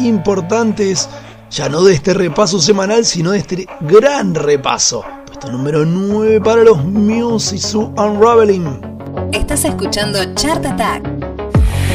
importantes, ya no de este repaso semanal, sino de este gran repaso. Puesto número 9 para los Muse y su Unraveling. Estás escuchando Chart Attack.